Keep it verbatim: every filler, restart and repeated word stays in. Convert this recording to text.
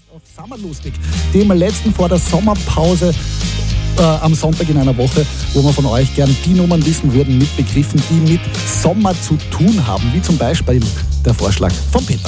Auf Sommerlustig, die im letzten vor der Sommerpause äh, am Sonntag in einer Woche, wo wir von euch gern die Nummern wissen würden mit Begriffen, die mit Sommer zu tun haben, wie zum Beispiel der Vorschlag von Peter.